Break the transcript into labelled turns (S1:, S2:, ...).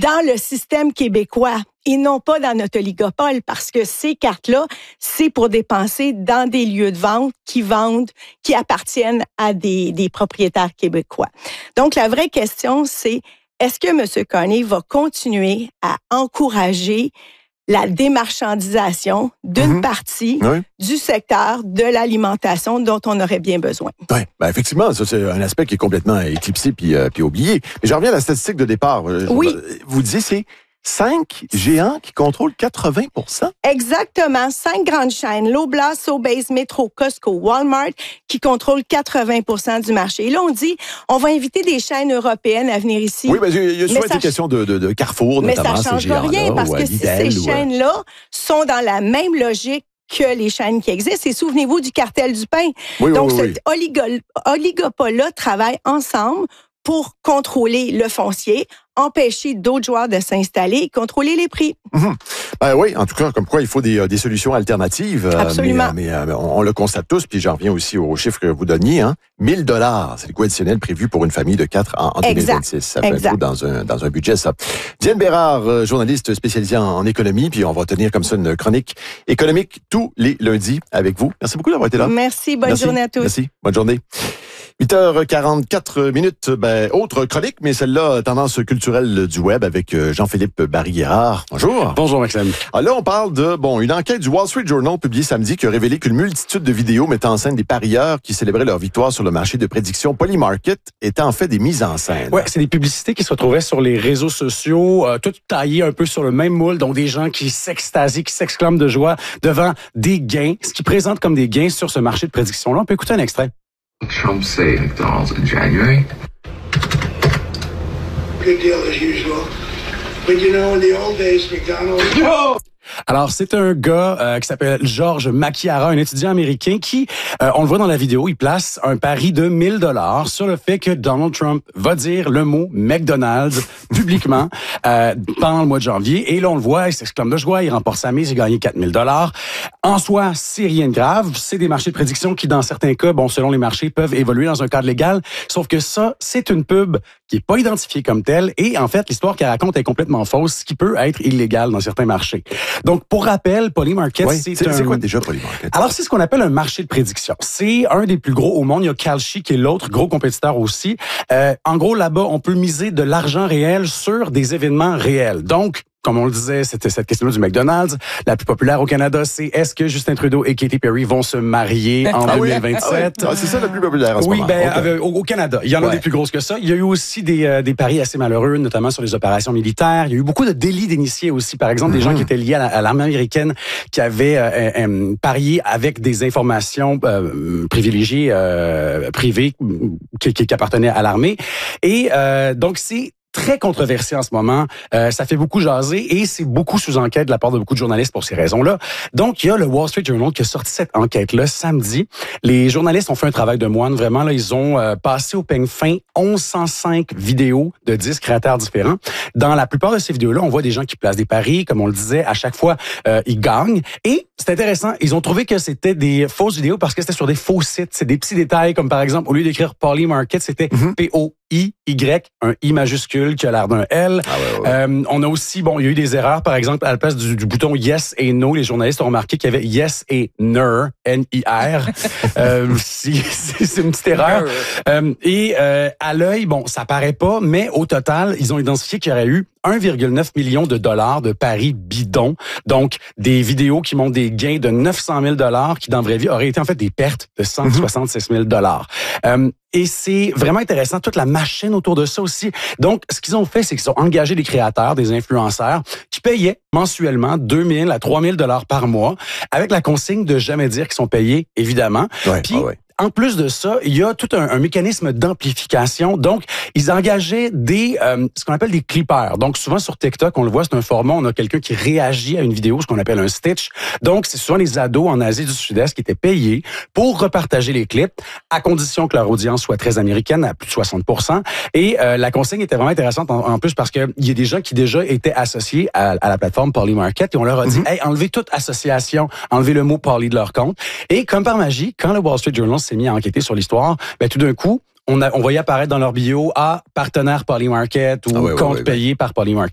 S1: dans le système québécois et non pas dans notre oligopole, parce que ces cartes-là, c'est pour dépenser dans des lieux de vente qui appartiennent à des propriétaires québécois. Donc, la vraie question, c'est est-ce que M. Carney va continuer à encourager la démarchandisation d'une partie du secteur de l'alimentation dont on aurait bien besoin?
S2: Oui, ben effectivement, ça c'est un aspect qui est complètement éclipsé puis oublié. Mais je reviens à la statistique de départ.
S1: Oui.
S2: Vous disiez, c'est 5 géants qui contrôlent 80 %?
S1: Exactement. 5 grandes chaînes, Loblaw, Sobeys, Metro, Costco, Walmart, qui contrôlent 80 % du marché. Et là, on dit, on va inviter des chaînes européennes à venir ici.
S2: Oui, mais il y a souvent été question de Carrefour, notamment.
S1: Mais ça ne change rien, parce que ces chaînes-là sont dans la même logique que les chaînes qui existent. Et souvenez-vous du cartel du pain. Donc, cet oligopole-là travaille ensemble pour contrôler le foncier, empêcher d'autres joueurs de s'installer et contrôler les prix.
S2: Ben oui, en tout cas, comme quoi il faut des solutions alternatives.
S1: Absolument.
S2: Mais on le constate tous, puis j'en reviens aussi aux chiffres que vous donniez. Hein. 1 000 $, c'est le coût additionnel prévu pour une famille de 4 en 2026. Ça fait un coup dans un budget, ça. Diane Bérard, journaliste spécialisée en économie, puis on va tenir comme ça une chronique économique tous les lundis avec vous. Merci beaucoup d'avoir été là.
S1: Merci, bonne journée à tous.
S2: Merci, bonne journée. 8h44 minutes, autre chronique, mais celle-là, tendance culturelle du web avec Jean-Philippe Barry-Guerrard. Bonjour.
S3: Bonjour, Maxime.
S2: Alors là, on parle de, une enquête du Wall Street Journal publiée samedi qui a révélé qu'une multitude de vidéos mettant en scène des parieurs qui célébraient leur victoire sur le marché de prédiction Polymarket étaient en fait des mises en scène.
S3: Ouais, c'est des publicités qui se retrouvaient sur les réseaux sociaux, toutes taillées un peu sur le même moule, donc des gens qui s'extasient, qui s'exclament de joie devant des gains, ce qui présente comme des gains sur ce marché de prédiction-là. On peut écouter un extrait.
S4: Trump saved McDonald's in January.
S5: Good deal as usual. But you know, in the old days, McDonald's... No!
S3: Alors, c'est un gars qui s'appelle George Macchiara, un étudiant américain qui, on le voit dans la vidéo, il place un pari de 1 000 $ sur le fait que Donald Trump va dire le mot McDonald's publiquement pendant le mois de janvier. Et là, on le voit, il s'exclame de joie, il remporte sa mise, il a gagné 4 000 $. En soi, c'est rien de grave. C'est des marchés de prédiction qui, dans certains cas, selon les marchés, peuvent évoluer dans un cadre légal. Sauf que ça, c'est une pub qui est pas identifiée comme telle. Et en fait, l'histoire qu'elle raconte est complètement fausse, ce qui peut être illégal dans certains marchés. Donc, pour rappel, Polymarket,
S2: c'est quoi déjà Polymarket?
S3: Alors, c'est ce qu'on appelle un marché de prédiction. C'est un des plus gros au monde. Il y a Kalshi qui est l'autre gros compétiteur aussi. En gros, là-bas, on peut miser de l'argent réel sur des événements réels. Donc, comme on le disait, c'était cette question-là du McDonald's. La plus populaire au Canada, c'est est-ce que Justin Trudeau et Katy Perry vont se marier en 2027?
S2: C'est ça la plus populaire en ce moment.
S3: Oui, au Canada. Il y en a des plus grosses que ça. Il y a eu aussi des paris assez malheureux, notamment sur les opérations militaires. Il y a eu beaucoup de délits d'initiés aussi. Par exemple, des gens qui étaient liés à l'armée américaine qui avaient parié avec des informations privilégiées, privées, qui appartenaient à l'armée. Et donc, c'est très controversé en ce moment. Ça fait beaucoup jaser et c'est beaucoup sous enquête de la part de beaucoup de journalistes pour ces raisons-là. Donc, il y a le Wall Street Journal qui a sorti cette enquête-là samedi. Les journalistes ont fait un travail de moine. Vraiment, là, ils ont passé au peigne fin 1105 vidéos de 10 créateurs différents. Dans la plupart de ces vidéos-là, on voit des gens qui placent des paris. Comme on le disait, à chaque fois, ils gagnent. Et c'est intéressant, ils ont trouvé que c'était des fausses vidéos parce que c'était sur des faux sites. C'est des petits détails comme, par exemple, au lieu d'écrire Polymarket, c'était P-O-I-Y, un I majuscule qui a l'air d'un L. On a aussi, il y a eu des erreurs, par exemple, à la place du bouton Yes et No, les journalistes ont remarqué qu'il y avait Yes et NIR, N-I-R. C'est une petite erreur. Et à l'œil, ça paraît pas, mais au total, ils ont identifié qu'il y aurait eu 1,9 million de dollars de paris bidons. Donc, des vidéos qui montrent des gains de 900 000 $ qui, dans la vraie vie, auraient été en fait des pertes de 166 000 $. Et c'est vraiment intéressant, toute la machine autour de ça aussi. Donc, ce qu'ils ont fait, c'est qu'ils ont engagé des créateurs, des influenceurs, qui payaient mensuellement 2 000 à 3 000 $ par mois, avec la consigne de jamais dire qu'ils sont payés, évidemment. Puis, en plus de ça, il y a tout un mécanisme d'amplification. Donc, ils engageaient ce qu'on appelle des clippers. Donc, souvent sur TikTok, on le voit, c'est un format, on a quelqu'un qui réagit à une vidéo, ce qu'on appelle un stitch. Donc, c'est souvent les ados en Asie du Sud-Est qui étaient payés pour repartager les clips, à condition que leur audience soit très américaine, à plus de 60%. Et la consigne était vraiment intéressante en plus parce qu'il y a des gens qui déjà étaient associés à la plateforme Polymarket et on leur a dit, hey, enlevez toute association, enlevez le mot Poly de leur compte. Et comme par magie, quand le Wall Street Journal s'est mis à enquêter sur l'histoire, tout d'un coup, on voyait apparaître dans leur bio partenaire Polymarket ou compte payé par Polymarket.